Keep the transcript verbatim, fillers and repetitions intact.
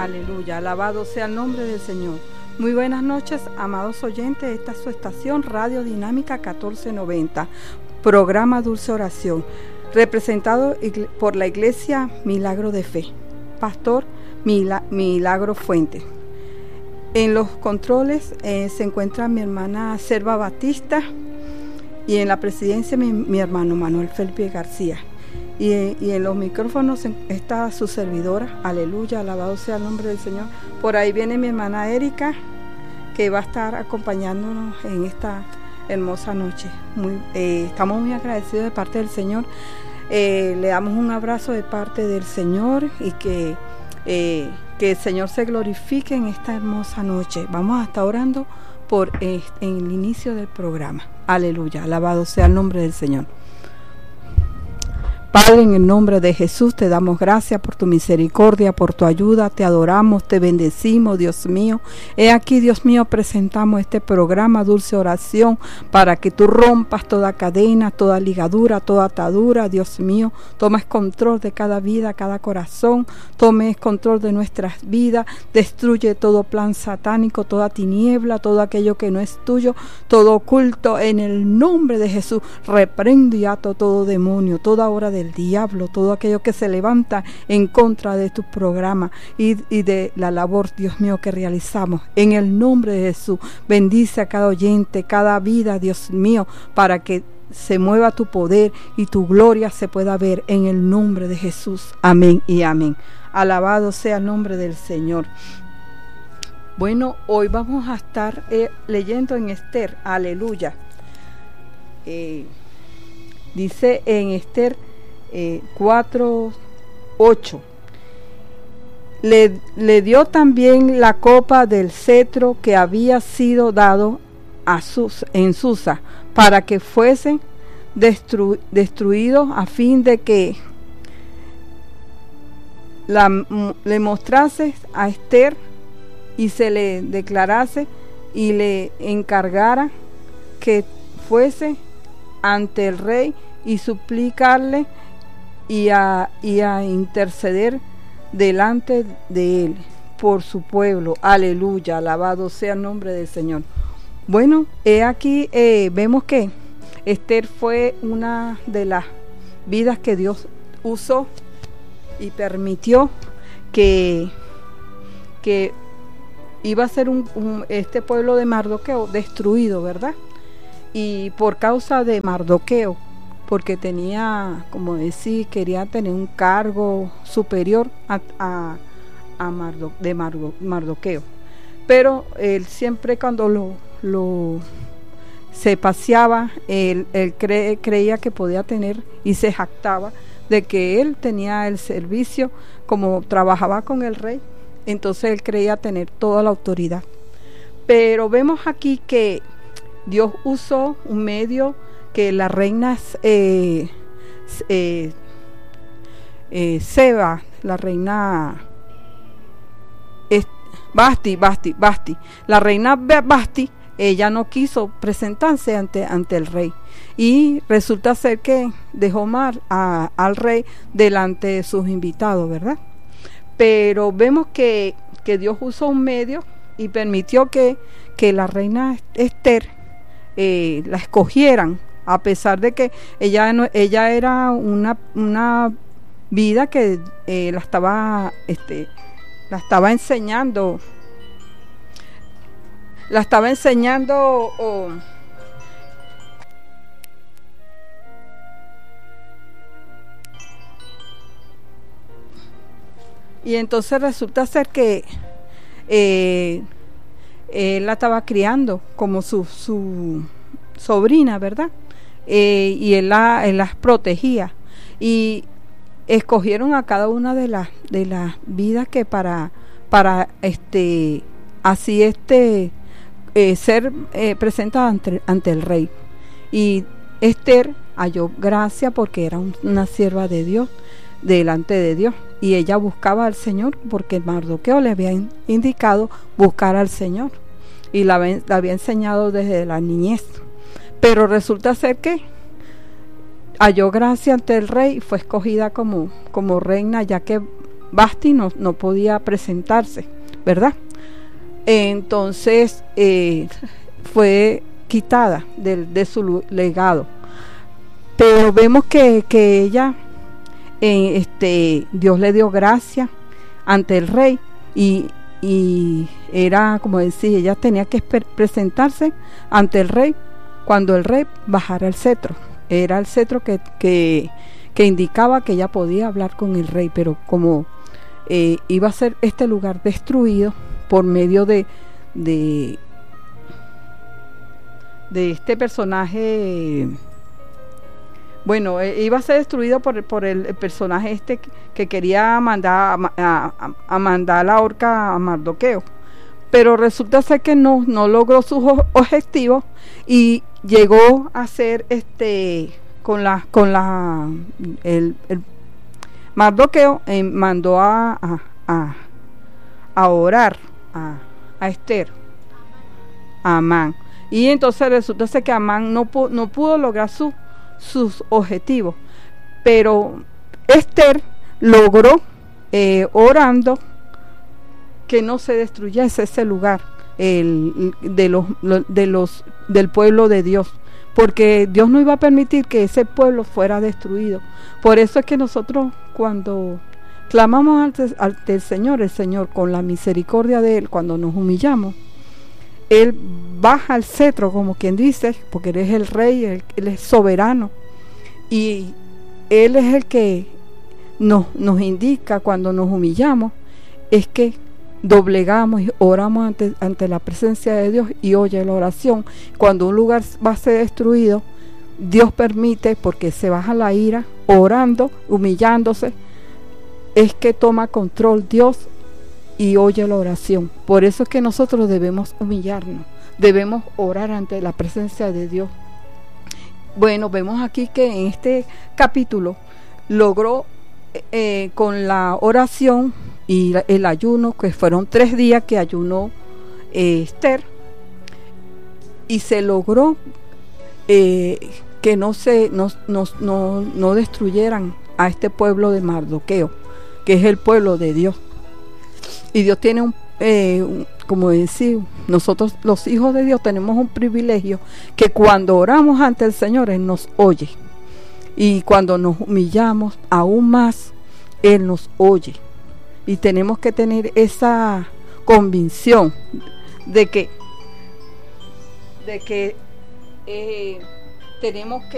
Aleluya, alabado sea el nombre del Señor. Muy buenas noches, amados oyentes. Esta es su estación Radio Dinámica catorce noventa, programa Dulce Oración, representado por la Iglesia Milagro de Fe, Pastor Milagro Fuente. En los controles eh, se encuentra mi hermana Selva Batista y en la presidencia mi, mi hermano Manuel Felipe García. Y, y en los micrófonos está su servidora. Aleluya, alabado sea el nombre del Señor. Por ahí viene mi hermana Erika, que va a estar acompañándonos en esta hermosa noche. Muy, eh, estamos muy agradecidos de parte del Señor. Eh, le damos un abrazo de parte del Señor y que, eh, que el Señor se glorifique en esta hermosa noche. Vamos a estar orando por eh, en el inicio del programa. Aleluya, alabado sea el nombre del Señor. Padre, en el nombre de Jesús te damos gracias por tu misericordia, por tu ayuda, te adoramos, te bendecimos, Dios mío. He aquí, Dios mío, presentamos este programa Dulce Oración para que tú rompas toda cadena, toda ligadura, toda atadura, Dios mío. Tomes control de cada vida, cada corazón, tomes control de nuestras vidas, destruye todo plan satánico, toda tiniebla, todo aquello que no es tuyo, todo oculto, en el nombre de Jesús. Reprendo y ato todo demonio, toda hora de el diablo, todo aquello que se levanta en contra de tu programa y, y de la labor, Dios mío, que realizamos. En el nombre de Jesús, bendice a cada oyente, cada vida, Dios mío, para que se mueva tu poder y tu gloria se pueda ver en el nombre de Jesús. Amén y amén. Alabado sea el nombre del Señor. Bueno, hoy vamos a estar eh, leyendo en Esther. Aleluya. Eh, dice en Esther Eh, cuatro, ocho. Le, le dio también la copa del cetro que había sido dado a Sus, en Susa, para que fuesen destru, destruidos, a fin de que la, le mostrase a Esther y se le declarase y le encargara que fuese ante el rey y suplicarle Y a, y a interceder delante de él por su pueblo. Aleluya, alabado sea el nombre del Señor. Bueno, he aquí eh, vemos que Esther fue una de las vidas que Dios usó y permitió que, que iba a ser un, un, este pueblo de Mardoqueo destruido, ¿verdad? Y por causa de Mardoqueo, porque tenía, como decir, quería tener un cargo superior a, a, a Mardo, de Mardo, Mardoqueo. Pero él siempre cuando lo, lo se paseaba, él, él cre, creía que podía tener y se jactaba de que él tenía el servicio, como trabajaba con el rey, entonces él creía tener toda la autoridad. Pero vemos aquí que Dios usó un medio que la reina eh, eh, eh, Seba, la reina eh, Basti, Basti, Basti, la reina Basti, ella no quiso presentarse ante, ante el rey y resulta ser que dejó mal a, al rey delante de sus invitados, ¿verdad? Pero vemos que, que Dios usó un medio y permitió que, que la reina Esther eh, la escogieran, a pesar de que ella no, ella era una, una vida que eh, la estaba este la estaba enseñando la estaba enseñando oh, y entonces resulta ser que eh, él la estaba criando como su, su sobrina, ¿verdad? Eh, y él, la, él las protegía y escogieron a cada una de las de las vidas que para para este así este eh, ser eh, presentada ante, ante el rey. Y Esther halló gracia porque era un, una sierva de Dios delante de Dios y ella buscaba al Señor porque Mardoqueo le había indicado buscar al Señor y la, la había enseñado desde la niñez. Pero resulta ser que halló gracia ante el rey y fue escogida como, como reina, ya que Vasti no, no podía presentarse, ¿verdad? Entonces eh, fue quitada de, de su legado. Pero vemos que, que ella, eh, este, Dios le dio gracia ante el rey y, y era, como decía, ella tenía que presentarse ante el rey cuando el rey bajara el cetro. Era el cetro que, que, que indicaba que ella podía hablar con el rey, pero como eh, iba a ser este lugar destruido por medio de, de, de este personaje, bueno, eh, iba a ser destruido por, por el, el personaje este que, que quería mandar a, a, a mandar la horca a Mardoqueo, pero resulta ser que no, no logró sus objetivos y llegó a ser este con la con la el, el Mardoqueo eh, mandó a, a, a, a orar a, a Esther, a Amán, y entonces resulta ser que Amán no, pu no pudo lograr su, sus objetivos, pero Esther logró eh, orando que no se destruyese ese lugar el, de los, de los del pueblo de Dios, porque Dios no iba a permitir que ese pueblo fuera destruido. Por eso es que nosotros, cuando clamamos ante, ante el Señor, el Señor con la misericordia de Él, cuando nos humillamos, Él baja el cetro, como quien dice, porque Él es el rey, Él, Él es soberano, y Él es el que nos, nos indica cuando nos humillamos, es que doblegamos y oramos ante, ante la presencia de Dios y oye la oración. Cuando un lugar va a ser destruido, Dios permite, porque se baja la ira, orando, humillándose, es que toma control Dios y oye la oración. Por eso es que nosotros debemos humillarnos, debemos orar ante la presencia de Dios. Bueno, vemos aquí que en este capítulo logró eh, con la oración y el ayuno, que fueron tres días que ayunó eh, Esther, y se logró eh, que no se no, no, no, no destruyeran a este pueblo de Mardoqueo, que es el pueblo de Dios. Y Dios tiene un, eh, un como decir, nosotros los hijos de Dios tenemos un privilegio, que cuando oramos ante el Señor, Él nos oye, y cuando nos humillamos aún más, Él nos oye. Y tenemos que tener esa convicción de que de que eh, tenemos que